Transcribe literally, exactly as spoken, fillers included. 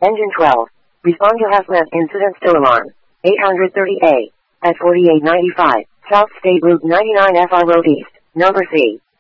Engine twelve. Respond to hazmat incident still alarm. eight thirty A. At forty-eight ninety-five. South State Route ninety-nine F R Road East. Number C.